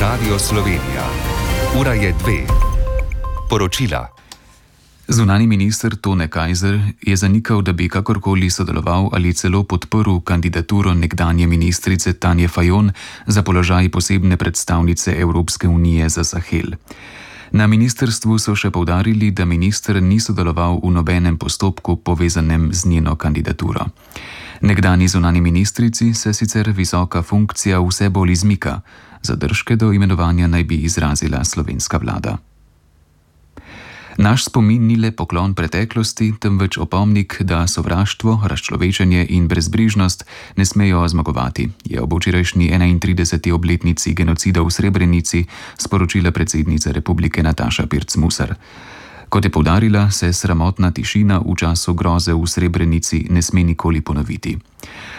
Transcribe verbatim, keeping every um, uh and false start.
Radio Slovenija. Ura je dve. Poročila. Zunanji minister Tone Kajzer je zanikal, da bi kakorkoli sodeloval ali celo podprl kandidaturo nekdanje ministrice Tanje Fajon za položaj posebne predstavnice Evropske unije za Sahel. Na ministrstvu so še poudarili, da minister ni sodeloval v nobenem postopku povezanem z njeno kandidaturo. Nekdanji zunanji ministrici se sicer visoka funkcija vse bolj izmika, zadržke do imenovanja naj bi izrazila slovenska vlada. Naš spomin ni le poklon preteklosti, temveč opomnik, da sovraštvo, razčlovečenje in brezbrižnost ne smejo zmagovati, je ob včerajšnji enaintrideseti obletnici genocida v Srebrenici sporočila predsednica republike Nataša Pirc Musar. Kot je poudarila, se sramotna tišina v času groze v Srebrenici ne sme nikoli ponoviti.